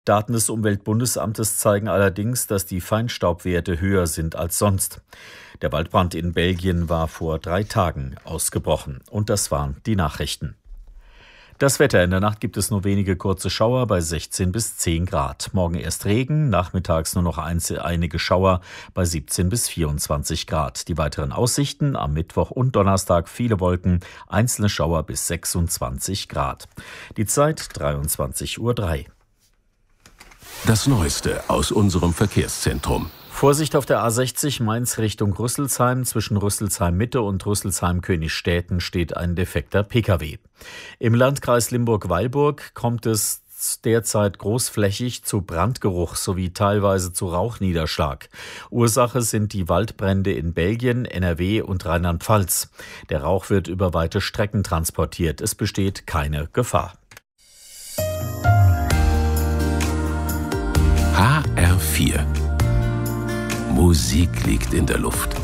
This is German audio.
Daten des Umweltbundesamtes zeigen allerdings, dass die Feinstaubwerte höher sind als sonst. Der Waldbrand in Belgien war vor 3 Tagen ausgebrochen. Und das waren die Nachrichten. Das Wetter: In der Nacht gibt es nur wenige kurze Schauer bei 16 bis 10 Grad. Morgen erst Regen, nachmittags nur noch einige Schauer bei 17 bis 24 Grad. Die weiteren Aussichten: am Mittwoch und Donnerstag viele Wolken, einzelne Schauer bis 26 Grad. Die Zeit 23:03 Uhr. Das Neueste aus unserem Verkehrszentrum. Vorsicht auf der A60 Mainz Richtung Rüsselsheim. Zwischen Rüsselsheim Mitte und Rüsselsheim Königstädten steht ein defekter Pkw. Im Landkreis Limburg-Weilburg kommt es derzeit großflächig zu Brandgeruch sowie teilweise zu Rauchniederschlag. Ursache sind die Waldbrände in Belgien, NRW und Rheinland-Pfalz. Der Rauch wird über weite Strecken transportiert. Es besteht keine Gefahr. HR4. Musik liegt in der Luft.